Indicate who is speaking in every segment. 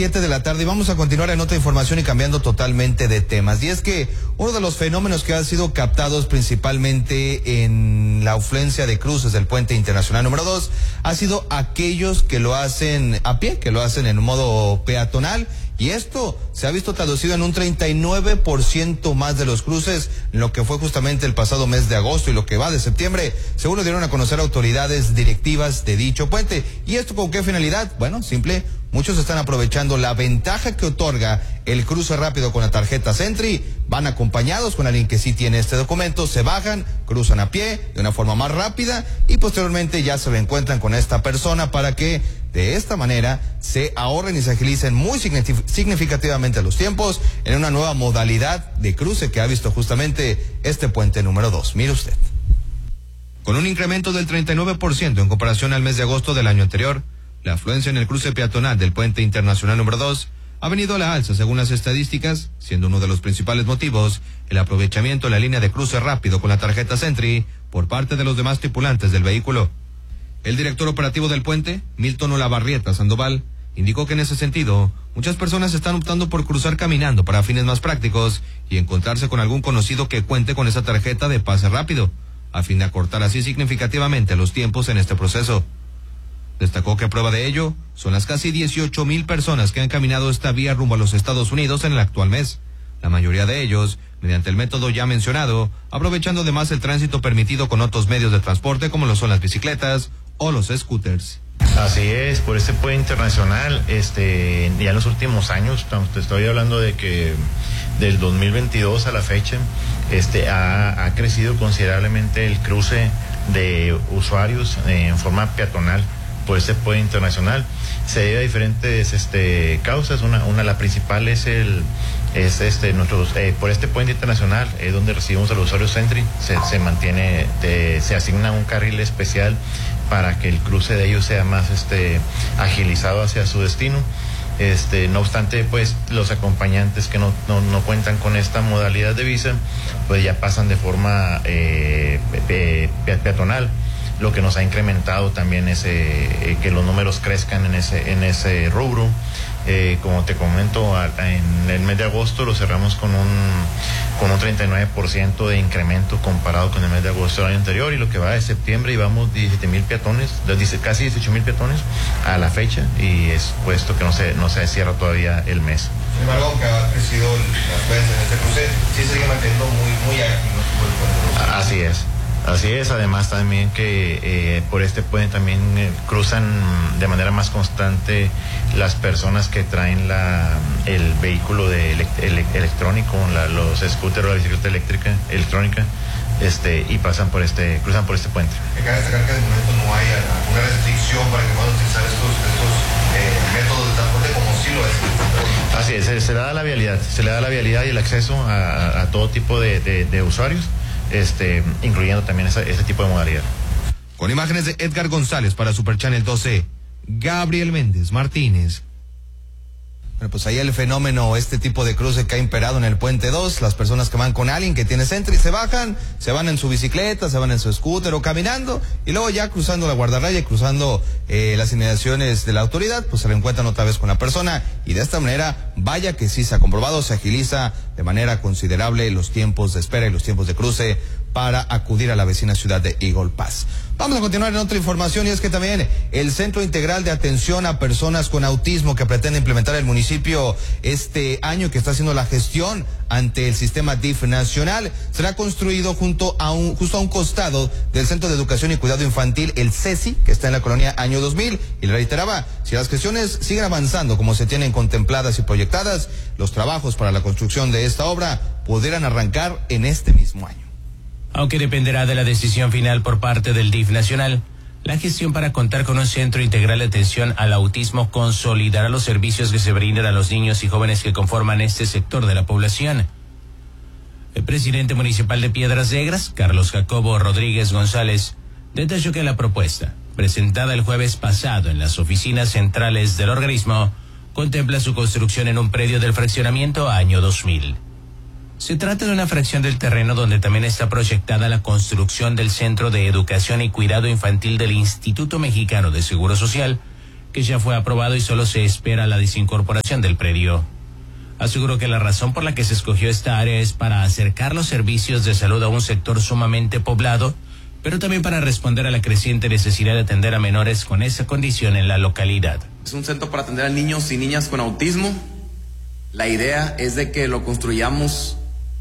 Speaker 1: 7 de la tarde y vamos a continuar en otra información y cambiando totalmente de temas. Y es que uno de los fenómenos que han sido captados principalmente en la afluencia de cruces del Puente Internacional número 2 ha sido aquellos que lo hacen a pie, que lo hacen en modo peatonal. Y esto se ha visto traducido en un 39% más de los cruces en lo que fue justamente el pasado mes de agosto y lo que va de septiembre, según lo dieron a conocer autoridades directivas de dicho puente. ¿Y esto con qué finalidad? Bueno, simple, muchos están aprovechando la ventaja que otorga el cruce rápido con la tarjeta Sentry, van acompañados con alguien que sí tiene este documento, se bajan, cruzan a pie de una forma más rápida y posteriormente ya se reencuentran con esta persona para que de esta manera se ahorren y se agilicen muy significativamente los tiempos en una nueva modalidad de cruce que ha visto justamente este puente número 2. Mire usted. Con un incremento del 39% en comparación al mes de agosto del año anterior, la afluencia en el cruce peatonal del Puente Internacional número 2 ha venido a la alza según las estadísticas, siendo uno de los principales motivos el aprovechamiento de la línea de cruce rápido con la tarjeta Sentry por parte de los demás tripulantes del vehículo. El director operativo del puente, Milton Olavarrieta Sandoval, indicó que en ese sentido, muchas personas están optando por cruzar caminando para fines más prácticos y encontrarse con algún conocido que cuente con esa tarjeta de pase rápido, a fin de acortar así significativamente los tiempos en este proceso. Destacó que prueba de ello son las casi 18,000 personas que han caminado esta vía rumbo a los Estados Unidos en el actual mes. La mayoría de ellos, mediante el método ya mencionado, aprovechando además el tránsito permitido con otros medios de transporte como lo son las bicicletas o los scooters.
Speaker 2: Así es, por este puente internacional, ya en los últimos años, te estoy hablando de que del 2022 a la fecha, ha crecido considerablemente el cruce de usuarios en forma peatonal por este puente internacional. Se debe a diferentes causas. Una la principal es por este puente internacional es donde recibimos a los usuarios Sentry, se asigna un carril especial para que el cruce de ellos sea más agilizado hacia su destino. No obstante, pues los acompañantes que no cuentan con esta modalidad de visa, pues ya pasan de forma peatonal, lo que nos ha incrementado también que los números crezcan en ese rubro. Como te comento, en el mes de agosto lo cerramos con un 39% de incremento comparado con el mes de agosto del año anterior, y lo que va de septiembre llevamos 17,000 peatones, casi 18,000 peatones a la fecha, y es puesto que no se cierra todavía el mes.
Speaker 1: Sin embargo, aunque ha crecido la afluencia en este cruce, sí se sigue manteniendo muy ágil, ¿no?
Speaker 2: Así es, además también que por este puente también cruzan de manera más constante las personas que traen el vehículo electrónico, los scooters o la bicicleta electrónica, y cruzan por este puente.
Speaker 1: Cabe destacar que de momento no hay alguna restricción para que puedan utilizar estos métodos de transporte como sí lo es.
Speaker 2: Así es, se le da la vialidad y el acceso a todo tipo de usuarios, incluyendo también ese tipo de modalidad.
Speaker 1: Con imágenes de Edgar González para Super Channel 12, Gabriel Méndez Martínez. Bueno, pues ahí el fenómeno, este tipo de cruce que ha imperado en el Puente 2, las personas que van con alguien que tiene Sentry se bajan, se van en su bicicleta, se van en su scooter o caminando, y luego ya cruzando la guardarraya y cruzando las inmediaciones de la autoridad, pues se reencuentran otra vez con la persona, y de esta manera, vaya que sí se ha comprobado, se agiliza de manera considerable los tiempos de espera y los tiempos de cruce para acudir a la vecina ciudad de Eagle Pass. Vamos a continuar en otra información, y es que también el Centro Integral de Atención a Personas con Autismo que pretende implementar el municipio este año, que está haciendo la gestión ante el sistema DIF nacional, será construido justo a un costado del Centro de Educación y Cuidado Infantil, el CESI, que está en la colonia Año 2000, y le reiteraba, si las gestiones siguen avanzando como se tienen contempladas y proyectadas, los trabajos para la construcción de esta obra pudieran arrancar en este mismo año.
Speaker 3: Aunque dependerá de la decisión final por parte del DIF nacional, la gestión para contar con un centro integral de atención al autismo consolidará los servicios que se brindan a los niños y jóvenes que conforman este sector de la población. El presidente municipal de Piedras Negras, Carlos Jacobo Rodríguez González, detalló que la propuesta, presentada el jueves pasado en las oficinas centrales del organismo, contempla su construcción en un predio del fraccionamiento Año 2000. Se trata de una fracción del terreno donde también está proyectada la construcción del Centro de Educación y Cuidado Infantil del Instituto Mexicano de Seguro Social, que ya fue aprobado y solo se espera la desincorporación del predio. Aseguró que la razón por la que se escogió esta área es para acercar los servicios de salud a un sector sumamente poblado, pero también para responder a la creciente necesidad de atender a menores con esa condición en la localidad.
Speaker 4: Es un centro para atender a niños y niñas con autismo. La idea es de que lo construyamos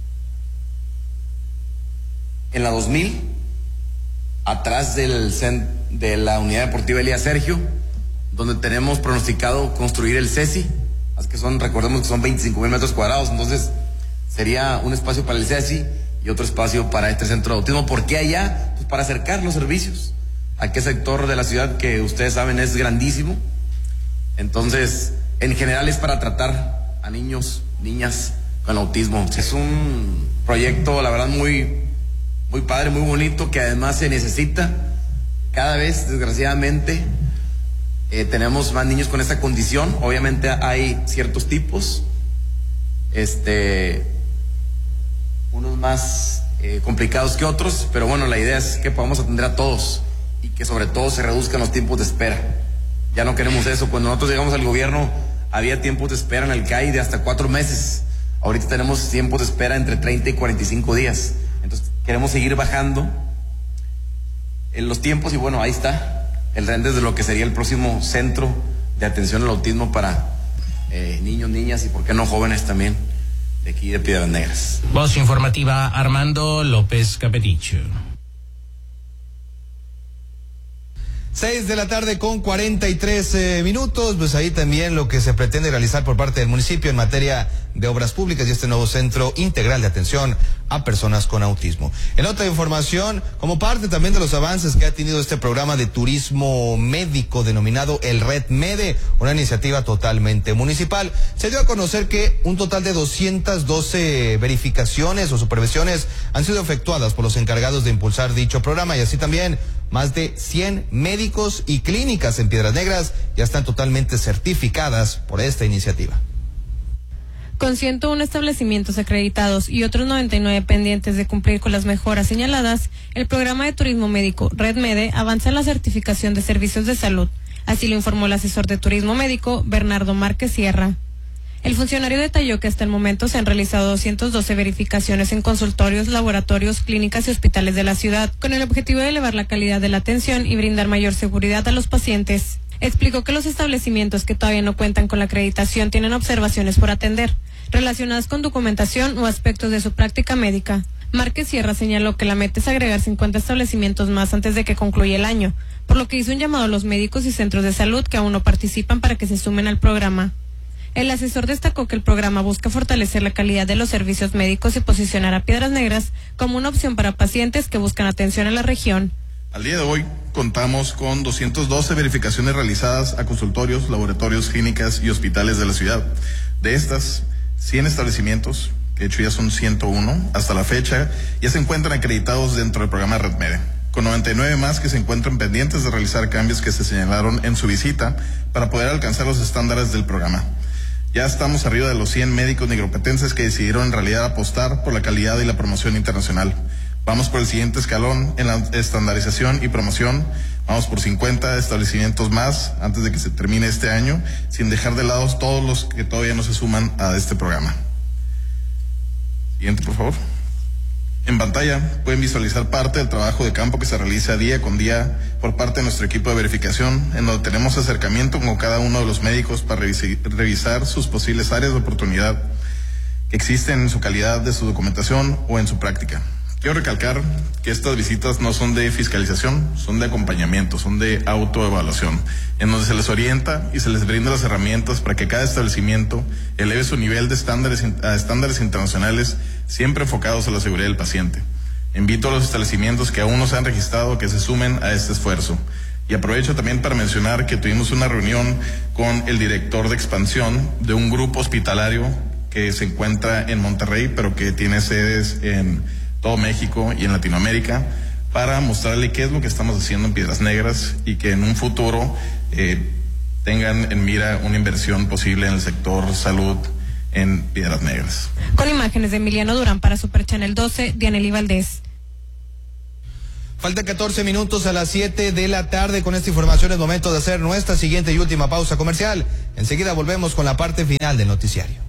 Speaker 4: en la 2000, atrás de la unidad deportiva Elías Sergio, donde tenemos pronosticado construir el CECI. Así que recordemos que son 25,000 metros cuadrados, entonces sería un espacio para el CECI y otro espacio para este centro de autismo. ¿Por qué allá? Pues para acercar los servicios a aquel sector de la ciudad que ustedes saben es grandísimo. Entonces, en general es para tratar a niños, niñas con autismo. Es un proyecto, la verdad, muy padre, muy bonito, que además se necesita. Cada vez, desgraciadamente, tenemos más niños con esta condición. Obviamente hay ciertos tipos, unos más complicados que otros, pero bueno, la idea es que podamos atender a todos y que sobre todo se reduzcan los tiempos de espera. Ya no queremos eso. Cuando nosotros llegamos al gobierno había tiempos de espera en el CAI de hasta 4 meses. Ahorita tenemos tiempos de espera entre 30 y 45 días. Entonces queremos seguir bajando en los tiempos y bueno, ahí está el render de lo que sería el próximo centro de atención al autismo para niños, niñas y por qué no jóvenes también de aquí de Piedras Negras.
Speaker 3: Voz informativa, Armando López Capeticho.
Speaker 1: 6 de la tarde con 43 minutos, pues ahí también lo que se pretende realizar por parte del municipio en materia de obras públicas y este nuevo centro integral de atención a personas con autismo. En otra información, como parte también de los avances que ha tenido este programa de turismo médico denominado el Red Mede, una iniciativa totalmente municipal, se dio a conocer que un total de 212 verificaciones o supervisiones han sido efectuadas por los encargados de impulsar dicho programa y así también más de 100 médicos y clínicas en Piedras Negras ya están totalmente certificadas por esta iniciativa.
Speaker 5: Con 101 establecimientos acreditados y otros 99 pendientes de cumplir con las mejoras señaladas, el programa de turismo médico Red Mede avanza en la certificación de servicios de salud. Así lo informó el asesor de turismo médico, Bernardo Márquez Sierra. El funcionario detalló que hasta el momento se han realizado 212 verificaciones en consultorios, laboratorios, clínicas y hospitales de la ciudad, con el objetivo de elevar la calidad de la atención y brindar mayor seguridad a los pacientes. Explicó que los establecimientos que todavía no cuentan con la acreditación tienen observaciones por atender, relacionadas con documentación o aspectos de su práctica médica. Márquez Sierra señaló que la meta es agregar 50 establecimientos más antes de que concluya el año, por lo que hizo un llamado a los médicos y centros de salud que aún no participan para que se sumen al programa. El asesor destacó que el programa busca fortalecer la calidad de los servicios médicos y posicionar a Piedras Negras como una opción para pacientes que buscan atención en la región.
Speaker 6: Al día de hoy contamos con 212 verificaciones realizadas a consultorios, laboratorios, clínicas y hospitales de la ciudad. De estas, 100 establecimientos, que de hecho ya son 101 hasta la fecha, ya se encuentran acreditados dentro del programa Red Mede, con 99 más que se encuentran pendientes de realizar cambios que se señalaron en su visita para poder alcanzar los estándares del programa. Ya estamos arriba de los 100 médicos nigropetenses que decidieron en realidad apostar por la calidad y la promoción internacional. Vamos por el siguiente escalón en la estandarización y promoción. Vamos por 50 establecimientos más antes de que se termine este año, sin dejar de lado todos los que todavía no se suman a este programa. Siguiente, por favor. En pantalla pueden visualizar parte del trabajo de campo que se realiza día con día por parte de nuestro equipo de verificación, en donde tenemos acercamiento con cada uno de los médicos para revisar sus posibles áreas de oportunidad que existen en su calidad de su documentación o en su práctica. Quiero recalcar que estas visitas no son de fiscalización, son de acompañamiento, son de autoevaluación, en donde se les orienta y se les brinda las herramientas para que cada establecimiento eleve su nivel de estándares internacionales, siempre enfocados a la seguridad del paciente. Invito a los establecimientos que aún no se han registrado que se sumen a este esfuerzo. Y aprovecho también para mencionar que tuvimos una reunión con el director de expansión de un grupo hospitalario que se encuentra en Monterrey, pero que tiene sedes en todo México y en Latinoamérica, para mostrarle qué es lo que estamos haciendo en Piedras Negras y que en un futuro tengan en mira una inversión posible en el sector salud en Piedras Negras.
Speaker 5: Con imágenes de Emiliano Durán para Super Channel 12, Dianely Valdés.
Speaker 1: Faltan 14 minutos a las 7 de la tarde. Con esta información es momento de hacer nuestra siguiente y última pausa comercial. Enseguida volvemos con la parte final del noticiario.